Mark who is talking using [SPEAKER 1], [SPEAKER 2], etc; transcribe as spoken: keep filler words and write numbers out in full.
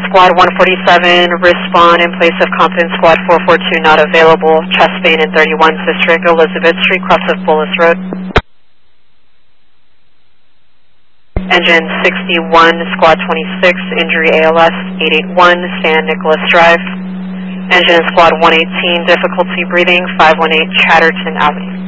[SPEAKER 1] Squad one forty-seven, respond in place of Confidence Squad four forty-two, not available. Chest vein in thirty-one District, Elizabeth Street, cross of Bullis Road. Engine sixty-one, Squad twenty-six, injury A L S eight eighty-one, San Nicolas Drive. Engine Squad one eighteen, difficulty breathing, five one eight Chatterton Avenue.